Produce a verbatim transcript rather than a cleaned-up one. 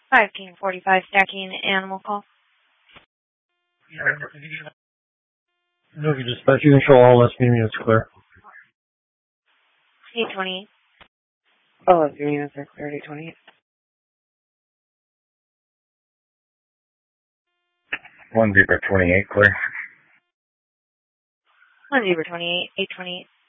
five King forty-five stacking animal call. Nova dispatch, you can show all S P units clear. eight twenty-eight. All S P units are clear, eight twenty-eight. one Zebra twenty-eight clear. one Zebra twenty-eight, eight twenty-eight.